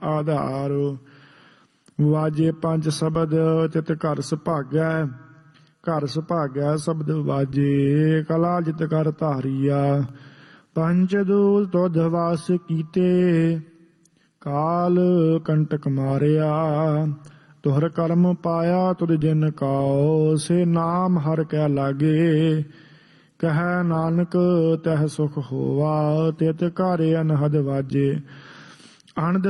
ਆਧਾਰ। ਵਾਜੇ ਪੰਜ ਸ਼ਬਦ ਤਿਤ ਘਰ ਸੁਭਾਗੈ, ਘਰ ਸੁਭਾਗੈ ਸ਼ਬਦ ਵਾਜੇ, ਕਲਾ ਜਿਤ ਕਰ ਧਾਰੀਆ। ਪੰਚ ਦੂਤ ਤੁਧ ਵਾਸ ਕੀਤੇ, ਕਾਲ ਕੰਟਕ ਮਾਰਿਆ। ਤੁਹਰ ਕਰਮ ਪਾਇਆ ਤੁਧ ਜਿਨ ਕਾਉ, ਸੇ ਨਾਮ ਹਰਿ ਕੈ ਲਾਗੇ। ਕਹਿ ਨਾਨਕ ਤਹ ਸੁਖ ਹੋਵਾ, ਤਿਤ ਘਰ ਅਨਹਦ ਵਾਜੇ। ਅਨੰਦ